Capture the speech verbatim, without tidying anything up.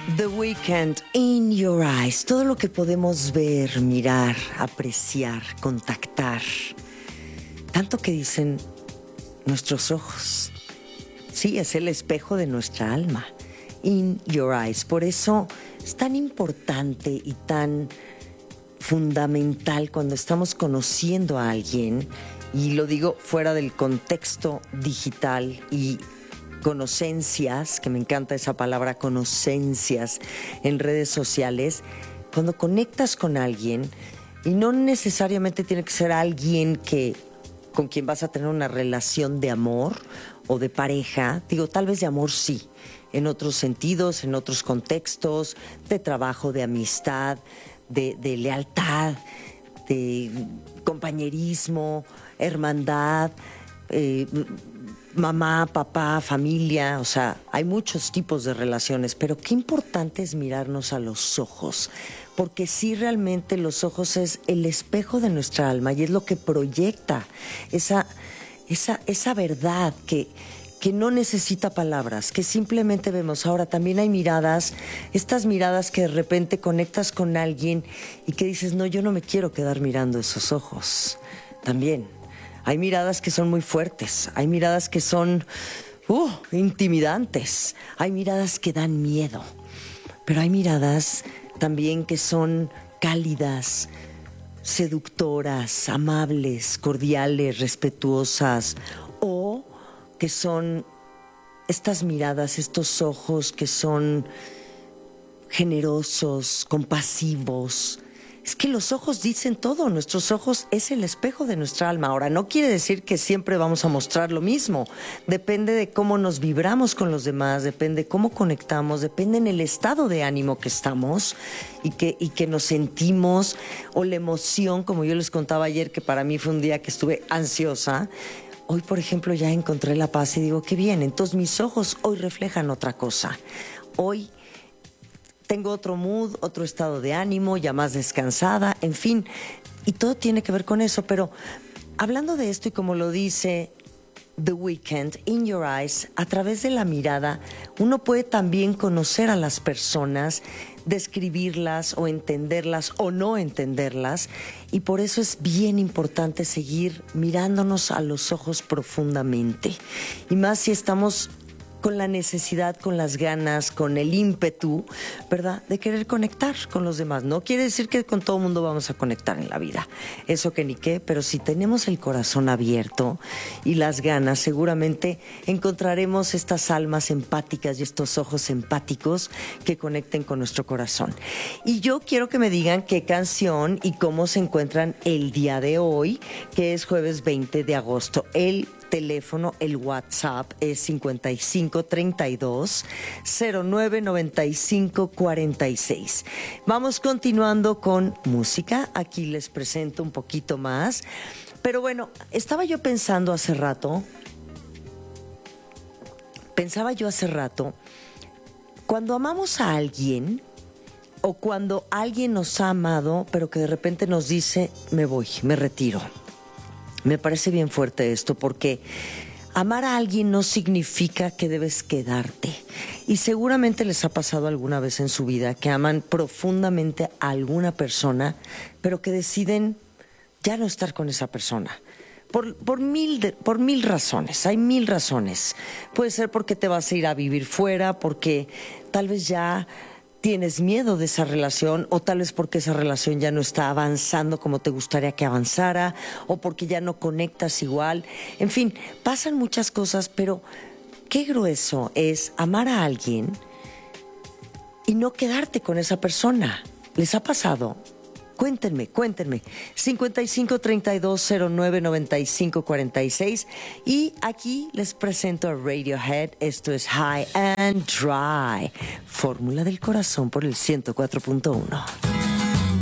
The Weeknd, In Your Eyes, todo lo que podemos ver, mirar, apreciar, contactar. Tanto que dicen nuestros ojos. Sí, es el espejo de nuestra alma. In Your Eyes. Por eso es tan importante y tan fundamental cuando estamos conociendo a alguien, y lo digo fuera del contexto digital y conocencias, que me encanta esa palabra, conocencias en redes sociales, cuando conectas con alguien, y no necesariamente tiene que ser alguien que, con quien vas a tener una relación de amor o de pareja, digo, tal vez de amor sí, en otros sentidos, en otros contextos, de trabajo, de amistad, de, de lealtad, de compañerismo, hermandad, eh, mamá, papá, familia, o sea, hay muchos tipos de relaciones, pero qué importante es mirarnos a los ojos, porque sí, realmente los ojos es el espejo de nuestra alma y es lo que proyecta esa, esa, esa verdad que, que no necesita palabras, que simplemente vemos. Ahora, también hay miradas, estas miradas que de repente conectas con alguien y que dices, no, yo no me quiero quedar mirando esos ojos, también. Hay miradas que son muy fuertes, hay miradas que son uh, intimidantes, hay miradas que dan miedo, pero hay miradas también que son cálidas, seductoras, amables, cordiales, respetuosas, o que son estas miradas, estos ojos que son generosos, compasivos. Es que los ojos dicen todo, nuestros ojos es el espejo de nuestra alma. Ahora, no quiere decir que siempre vamos a mostrar lo mismo. Depende de cómo nos vibramos con los demás, depende de cómo conectamos, depende en el estado de ánimo que estamos y que, y que nos sentimos, o la emoción, como yo les contaba ayer, que para mí fue un día que estuve ansiosa. Hoy, por ejemplo, ya encontré la paz y digo, qué bien, entonces mis ojos hoy reflejan otra cosa. Hoy tengo otro mood, otro estado de ánimo, ya más descansada, en fin, y todo tiene que ver con eso. Pero hablando de esto, y como lo dice The Weeknd, In Your Eyes, a través de la mirada, uno puede también conocer a las personas, describirlas o entenderlas o no entenderlas, y por eso es bien importante seguir mirándonos a los ojos profundamente, y más si estamos con la necesidad, con las ganas, con el ímpetu, ¿verdad?, de querer conectar con los demás. No quiere decir que con todo el mundo vamos a conectar en la vida, eso que ni qué, pero si tenemos el corazón abierto y las ganas, seguramente encontraremos estas almas empáticas y estos ojos empáticos que conecten con nuestro corazón. Y yo quiero que me digan qué canción y cómo se encuentran el día de hoy, que es jueves veinte de agosto. El teléfono, el WhatsApp es cincuenta y cinco treinta y dos cero nueve noventa y cinco cuarenta y seis. Vamos continuando con música. Aquí les presento un poquito más. Pero bueno, estaba yo pensando hace rato, pensaba yo hace rato, cuando amamos a alguien, o cuando alguien nos ha amado, pero que de repente nos dice, me voy, me retiro. Me parece bien fuerte esto, porque amar a alguien no significa que debes quedarte. Y seguramente les ha pasado alguna vez en su vida que aman profundamente a alguna persona, pero que deciden ya no estar con esa persona. Por, por, mil de, por mil razones, hay mil razones. Puede ser porque te vas a ir a vivir fuera, porque tal vez ya tienes miedo de esa relación, o tal vez porque esa relación ya no está avanzando como te gustaría que avanzara, o porque ya no conectas igual. En fin, pasan muchas cosas, pero qué grueso es amar a alguien y no quedarte con esa persona. ¿Les ha pasado? Cuéntenme, cuéntenme. cincuenta y cinco treinta y dos cero nueve noventa y cinco cuarenta y seis. Y aquí les presento a Radiohead. Esto es High and Dry. Fórmula del corazón por el ciento cuatro punto uno.